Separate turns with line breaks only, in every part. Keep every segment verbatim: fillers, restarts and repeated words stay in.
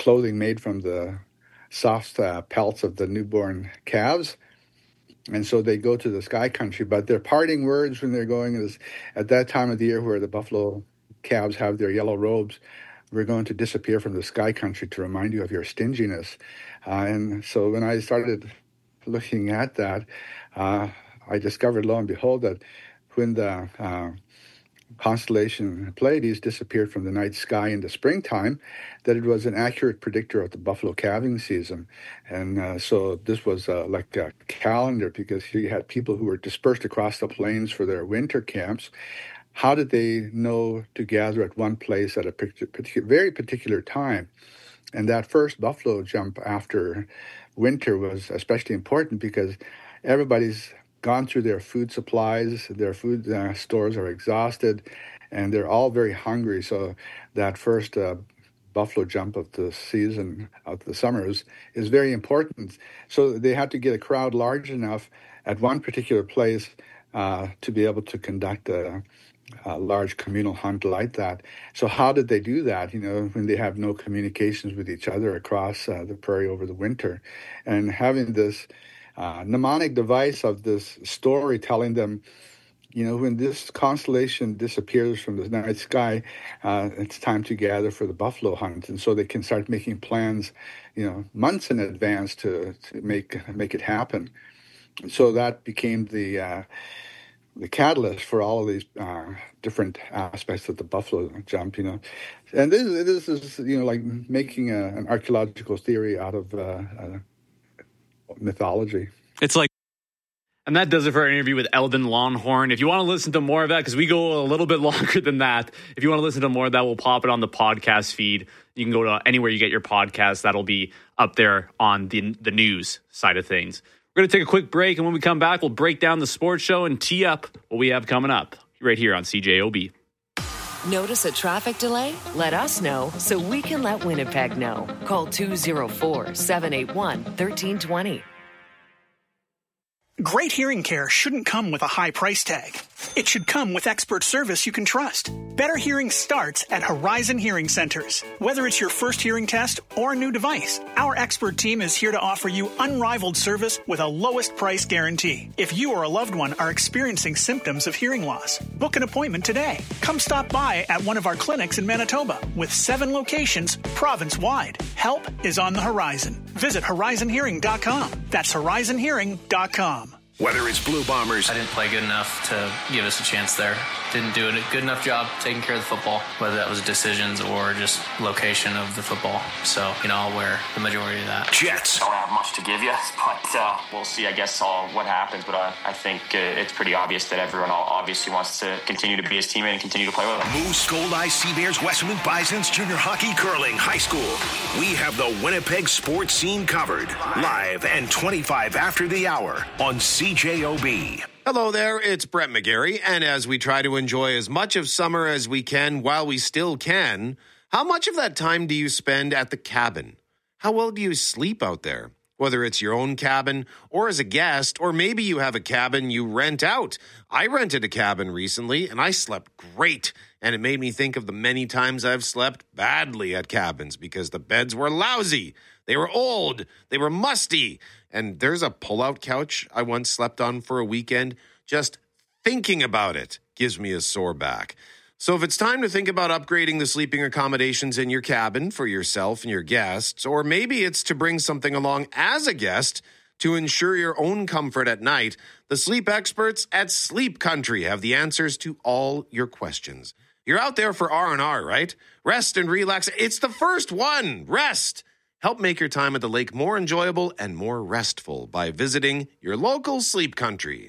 clothing made from the soft uh, pelts of the newborn calves. And so they go to the sky country. But their parting words when they're going is, at that time of the year where the buffalo calves have their yellow robes, we're going to disappear from the sky country to remind you of your stinginess. Uh, and so when I started looking at that, uh, I discovered, lo and behold, that when the uh, constellation Pleiades disappeared from the night sky in the springtime, that it was an accurate predictor of the buffalo calving season. And uh, so this was uh, like a calendar, because you had people who were dispersed across the plains for their winter camps. How did they know to gather at one place at a particular, very particular time? And that first buffalo jump after winter was especially important because everybody's gone through their food supplies, their food uh, stores are exhausted, and they're all very hungry. So that first uh, buffalo jump of the season, of the summers, is very important. So they had to get a crowd large enough at one particular place uh, to be able to conduct a, a large communal hunt like that. So how did they do that, you know, when they have no communications with each other across uh, the prairie over the winter? And having this Uh, mnemonic device of this story telling them, you know, when this constellation disappears from the night sky, uh, it's time to gather for the buffalo hunt. And so they can start making plans, you know, months in advance to, to make make it happen. So that became the uh, the catalyst for all of these uh, different aspects of the buffalo jump, you know. And this, this is, you know, like making a, an archaeological theory out of uh, uh, mythology.
It's like, and that does it for our interview with Eldon Longhorn. If you want to listen to more of that, because we go a little bit longer than that, if you want to listen to more of that, we'll pop it on the podcast feed. You can go to anywhere you get your podcast. That'll be up there on the the news side of things. We're going to take a quick break, and when we come back, we'll break down the sports show and tee up what we have coming up right here on C J O B.
Notice a traffic delay? Let us know so we can let Winnipeg know. Call two oh four, seven eight one, one three two oh.
Great hearing care shouldn't come with a high price tag. It should come with expert service you can trust. Better hearing starts at Horizon Hearing Centers. Whether it's your first hearing test or a new device, our expert team is here to offer you unrivaled service with a lowest price guarantee. If you or a loved one are experiencing symptoms of hearing loss, book an appointment today. Come stop by at one of our clinics in Manitoba with seven locations province-wide. Help is on the horizon. Visit horizon hearing dot com. That's horizon hearing dot com.
Whether it's Blue Bombers,
I didn't play good enough to give us a chance there. Didn't do a good enough job taking care of the football, whether that was decisions or just location of the football. So, you know, I'll wear the majority of that.
Jets.
I don't have much to give you, but uh, we'll see, I guess, all what happens. But uh, I think uh, it's pretty obvious that everyone obviously wants to continue to be his teammate and continue to play with him.
Moose, Gold Eye, Sea Bears, Westman Bisons, Junior Hockey, Curling, High School. We have the Winnipeg sports scene covered. Live and twenty-five after the hour on C J O B.
Hello there, it's Brett McGarry, and as we try to enjoy as much of summer as we can while we still can, how much of that time do you spend at the cabin? How well do you sleep out there? Whether it's your own cabin or as a guest, or maybe you have a cabin you rent out. I rented a cabin recently, and I slept great, and it made me think of the many times I've slept badly at cabins because the beds were lousy. They were old. They were musty. And there's a pull-out couch I once slept on for a weekend. Just thinking about it gives me a sore back. So if it's time to think about upgrading the sleeping accommodations in your cabin for yourself and your guests, or maybe it's to bring something along as a guest to ensure your own comfort at night, the sleep experts at Sleep Country have the answers to all your questions. You're out there for R and R, right? Rest and relax. It's the first one. Rest. Help make your time at the lake more enjoyable and more restful by visiting your local Sleep Country.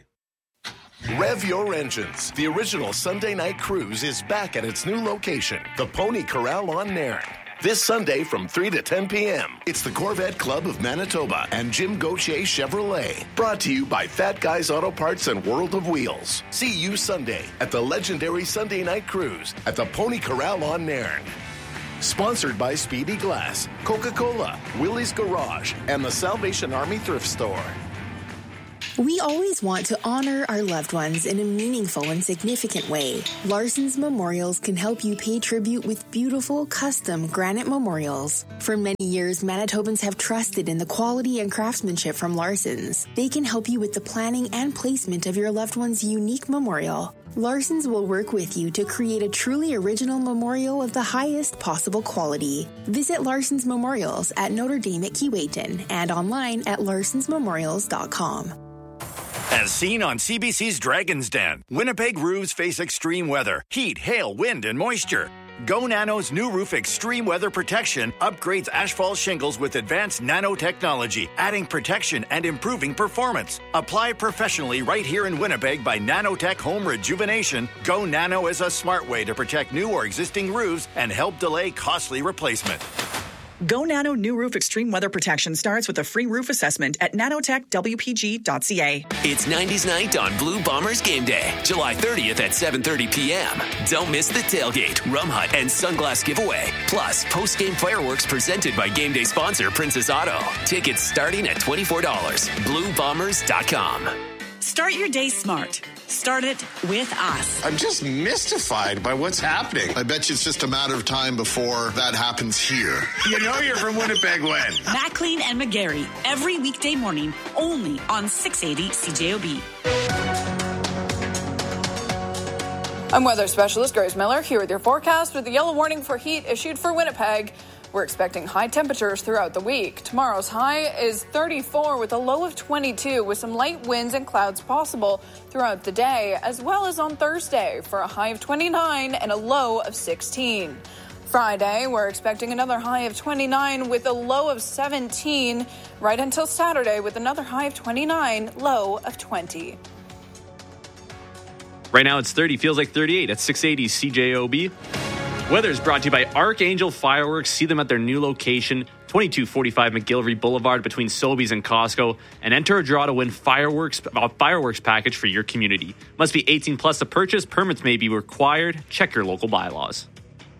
Rev your engines. The original Sunday night cruise is back at its new location, the Pony Corral on Nairn. This Sunday from three to ten p.m. It's the Corvette Club of Manitoba and Jim Gauthier Chevrolet. Brought to you by Fat Guys Auto Parts and World of Wheels. See you Sunday at the legendary Sunday night cruise at the Pony Corral on Nairn. Sponsored by Speedy Glass, Coca-Cola, Willie's Garage, and the Salvation Army Thrift Store.
We always want to honor our loved ones in a meaningful and significant way. Larson's Memorials can help you pay tribute with beautiful, custom granite memorials. For many years, Manitobans have trusted in the quality and craftsmanship from Larson's. They can help you with the planning and placement of your loved one's unique memorial. Larson's will work with you to create a truly original memorial of the highest possible quality. Visit Larson's Memorials at Notre Dame at Keewatin and online at larsons memorials dot com.
As seen on C B C's Dragon's Den, Winnipeg roofs face extreme weather, heat, hail, wind, and moisture. Go Nano's new roof extreme weather protection upgrades asphalt shingles with advanced nanotechnology, adding protection and improving performance. Apply professionally right here in Winnipeg by Nanotech Home Rejuvenation. Go Nano is a smart way to protect new or existing roofs and help delay costly replacement.
Go Nano New Roof Extreme Weather Protection starts with a free roof assessment at nanotech w p g dot c a.
It's nineties night on Blue Bombers Game Day, July thirtieth at seven thirty p.m. Don't miss the tailgate, rum hut, and sunglass giveaway. Plus, post-game fireworks presented by Game Day sponsor Princess Auto. Tickets starting at twenty-four dollars. blue bombers dot com.
Start your day smart. Start it with us.
I'm just mystified by what's happening.
I bet you it's just a matter of time before that happens here.
You know you're from Winnipeg when?
Maclean and McGarry, every weekday morning, only on six eighty C J O B.
I'm weather specialist Grace Miller here with your forecast with the yellow warning for heat issued for Winnipeg. We're expecting high temperatures throughout the week. Tomorrow's high is thirty-four with a low of twenty-two with some light winds and clouds possible throughout the day, as well as on Thursday for a high of twenty-nine and a low of sixteen. Friday, we're expecting another high of twenty-nine with a low of seventeen, right until Saturday with another high of twenty-nine, low of twenty.
Right now it's thirty, feels like thirty-eight at six eighty C J O B. Weather is brought to you by Archangel Fireworks. See them at their new location, twenty-two forty-five McGillivray Boulevard between Sobeys and Costco, and enter a draw to win fireworks a fireworks package for your community. Must be eighteen plus to purchase. Permits may be required. Check your local bylaws.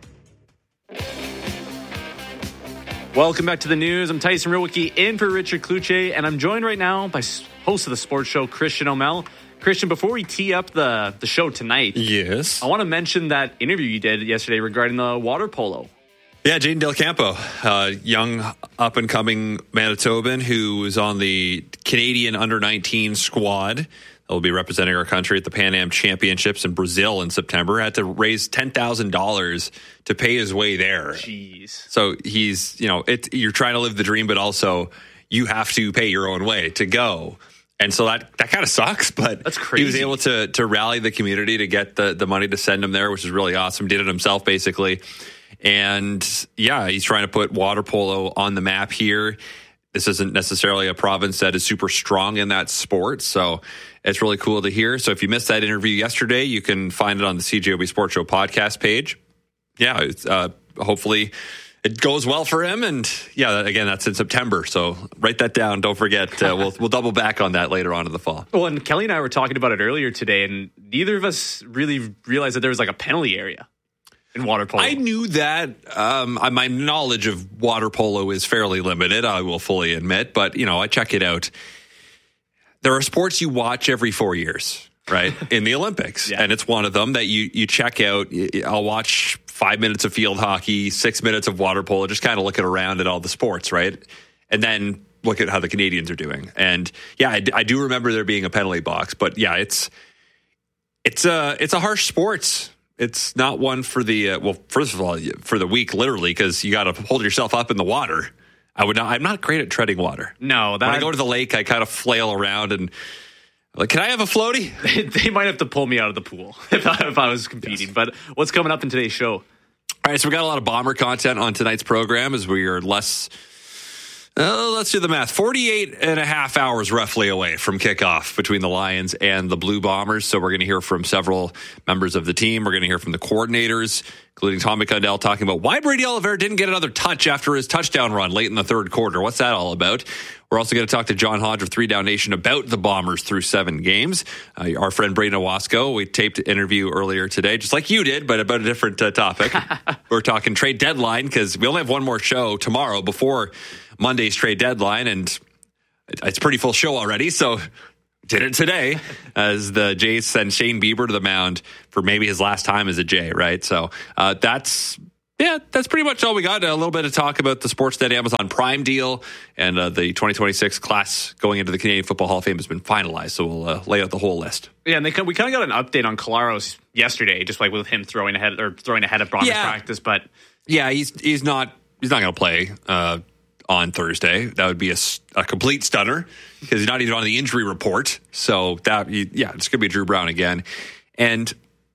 Welcome back to the news. I'm Tyson Rowicki in for Richard Kluche, and I'm joined right now by host of the sports show, Christian O'Mell. Christian, before we tee up the, the show tonight,
yes,
I want to mention that interview you did yesterday regarding the water polo.
Yeah, Jaden Del Campo, uh, young up-and-coming Manitoban who is on the Canadian under nineteen squad that will be representing our country at the Pan Am Championships in Brazil in September. Had to raise ten thousand dollars to pay his way there.
Jeez.
So he's, you know, it, you're trying to live the dream, but also you have to pay your own way to go. And so that, that kind of sucks, but
that's crazy.
He was able to to rally the community to get the, the money to send him there, which is really awesome. Did it himself, basically. And, yeah, he's trying to put water polo on the map here. This isn't necessarily a province that is super strong in that sport, so it's really cool to hear. So if you missed that interview yesterday, you can find it on the C J O B Sports Show podcast page. Yeah, it's, uh, hopefully it goes well for him, and yeah, again, that's in September. So write that down. Don't forget. Uh, we'll we'll double back on that later on in the fall.
Well, and Kelly and I were talking about it earlier today, and neither of us really realized that there was like a penalty area in water polo.
I knew that. Um, my knowledge of water polo is fairly limited, I will fully admit, but you know, I check it out. There are sports you watch every four years. Right, in the Olympics, yeah. And it's one of them that you you check out. I'll watch five minutes of field hockey, six minutes of water polo, just kind of looking around at all the sports, right? And then look at how the Canadians are doing. And yeah, I, I do remember there being a penalty box, but yeah, it's it's a it's a harsh sport. It's not one for the uh, well, first of all, for the weak, literally, because you got to hold yourself up in the water. I would not. I'm not great at treading water.
No, that,
when I go to the lake, I kind of flail around and. Like, can I have a floaty?
They might have to pull me out of the pool if I, if I was competing. Yes. But what's coming up in today's show?
All right, so we got a lot of Bomber content on tonight's program as we are less, uh, let's do the math, forty-eight and a half hours roughly away from kickoff between the Lions and the Blue Bombers. So we're going to hear from several members of the team. We're going to hear from the coordinators, including Tom McCondell, talking about why Brady Oliveira didn't get another touch after his touchdown run late in the third quarter. What's that all about? We're also going to talk to John Hodge of Three Down Nation about the Bombers through seven games. Uh, our friend Braden Owasco, we taped an interview earlier today, just like you did, but about a different uh, topic. We're talking trade deadline because we only have one more show tomorrow before Monday's trade deadline, and it's a pretty full show already, so did it today as the Jays send Shane Bieber to the mound for maybe his last time as a Jay, right? So uh, that's, yeah, that's pretty much all we got. A little bit of talk about the Sportsnet Amazon Prime deal, and uh, the twenty twenty-six class going into the Canadian Football Hall of Fame has been finalized, so we'll uh, lay out the whole list.
Yeah, and they we kind of got an update on Collaros yesterday, just like with him throwing ahead or throwing ahead of Brahms
Yeah.
practice, but
Yeah, he's he's not he's not going to play uh, on Thursday. That would be a, s- a complete stunner because he's not even on the injury report. So that yeah, it's going to be Drew Brown again, and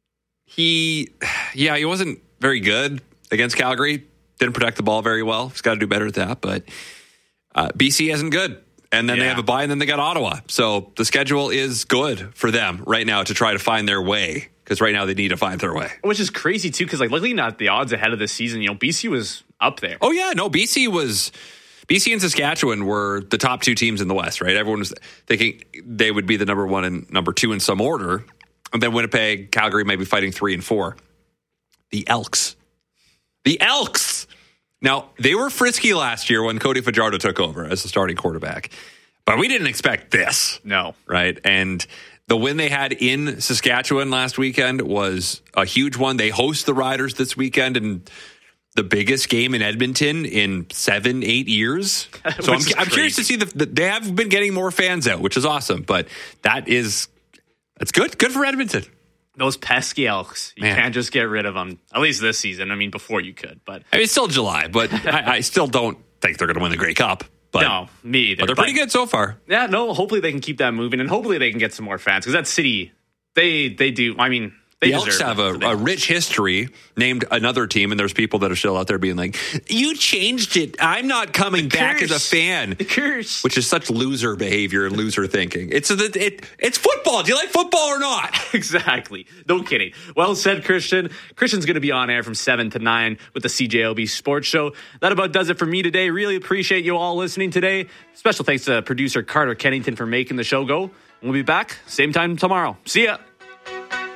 he yeah he wasn't very good against Calgary. Didn't protect the ball very well. He's got to do better at that. But uh, B C isn't good. And then
Yeah.
they have a bye, and then they got Ottawa. So the schedule is good for them right now to try to find their way, because right now they need to find their way.
which is crazy too, because like looking at the odds ahead of this season, you know, B C was up there.
Oh, yeah. No, B C was... B C and Saskatchewan were the top two teams in the West, right? Everyone was thinking they would be the number one and number two in some order. And then Winnipeg, Calgary may be fighting three and four. The Elks. The Elks! Now, they were frisky last year when Cody Fajardo took over as the starting quarterback. But we didn't expect this.
No.
Right? And the win they had in Saskatchewan last weekend was a huge one. They host the Riders this weekend, and the biggest game in Edmonton in seven, eight years. So I'm,
Which is
I'm curious to
crazy.
see the, they have been getting more fans out, which is awesome. But that is, that's good. Good for Edmonton.
Those pesky Elks, you
Man.
can't just get rid of them. At least this season. I mean, before you could, but
I mean, it's still July, but I, I still don't think they're going to win the Grey Cup. But,
no, me either.
but they're pretty good so far.
Yeah, no. Hopefully they can keep that moving, and hopefully they can get some more fans because that city, they they do. I mean, they
The Elks
deserve
have a,
it.
a rich history, named another team, and there's people that are still out there being like, you changed it. I'm not coming back as a
curse.
fan.
The curse.
Which is such loser behavior and loser thinking. It's a, it, it's football. Do you like football or not?
Exactly. No kidding. Well said, Christian. Christian's going to be on air from seven to nine with the C J O B Sports Show. That about does it for me today. Really appreciate you all listening today. Special thanks to producer Carter Kennington for making the show go. We'll be back same time tomorrow. See ya.